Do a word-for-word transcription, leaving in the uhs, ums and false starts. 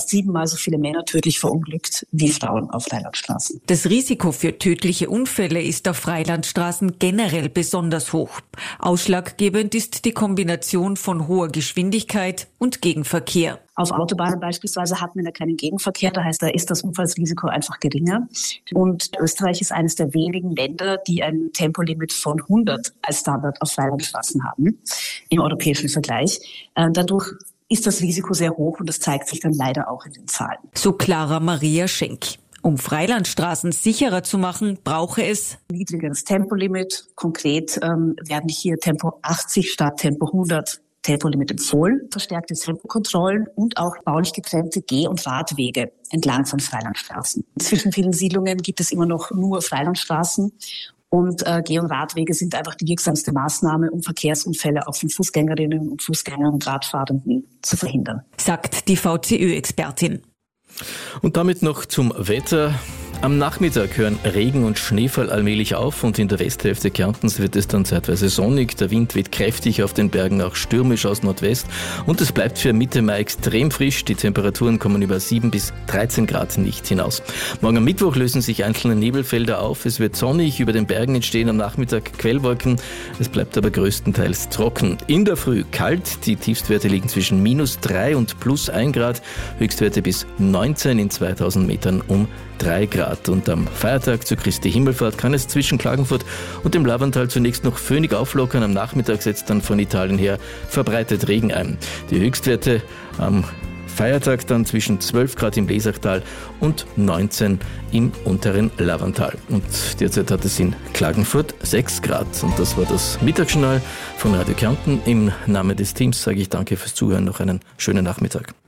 fast siebenmal so viele Männer tödlich verunglückt wie Frauen auf Freilandstraßen. Das Risiko für tödliche Unfälle ist auf Freilandstraßen generell besonders hoch. Ausschlaggebend ist die Kombination von hoher Geschwindigkeit und Gegenverkehr. Auf Autobahnen beispielsweise hat man ja keinen Gegenverkehr, das heißt, da ist das Unfallsrisiko einfach geringer. Und Österreich ist eines der wenigen Länder, die ein Tempolimit von hundert als Standard auf Freilandstraßen haben, im europäischen Vergleich. Äh, dadurch ist das Risiko sehr hoch und das zeigt sich dann leider auch in den Zahlen. So Clara Maria Schenk. Um Freilandstraßen sicherer zu machen, brauche es niedrigeres Tempolimit. Konkret ähm, werden hier Tempo achtzig statt Tempo hundert Tempolimit empfohlen, verstärkte Tempokontrollen und auch baulich getrennte Geh- und Radwege entlang von Freilandstraßen. Zwischen vielen Siedlungen gibt es immer noch nur Freilandstraßen und äh, Geh- und Radwege sind einfach die wirksamste Maßnahme, um Verkehrsunfälle auch von Fußgängerinnen und Fußgängern und Radfahrenden zu verhindern, sagt die V C Ö-Expertin. Und damit noch zum Wetter. Am Nachmittag hören Regen und Schneefall allmählich auf und in der Westhälfte Kärntens wird es dann zeitweise sonnig. Der Wind weht kräftig, auf den Bergen auch stürmisch aus Nordwest und es bleibt für Mitte Mai extrem frisch. Die Temperaturen kommen über sieben bis dreizehn Grad nicht hinaus. Morgen am Mittwoch lösen sich einzelne Nebelfelder auf. Es wird sonnig, über den Bergen entstehen am Nachmittag Quellwolken. Es bleibt aber größtenteils trocken. In der Früh kalt, die Tiefstwerte liegen zwischen minus drei und plus ein Grad, Höchstwerte bis neunzehn in zweitausend Metern um drei Grad. Und am Feiertag zur Christi Himmelfahrt kann es zwischen Klagenfurt und dem Lavantal zunächst noch föhnig auflockern. Am Nachmittag setzt dann von Italien her verbreitet Regen ein. Die Höchstwerte am Feiertag dann zwischen zwölf Grad im Lesachtal und neunzehn im unteren Lavantal. Und derzeit hat es in Klagenfurt sechs Grad. Und das war das Mittagsjournal von Radio Kärnten. Im Namen des Teams sage ich danke fürs Zuhören. Noch einen schönen Nachmittag.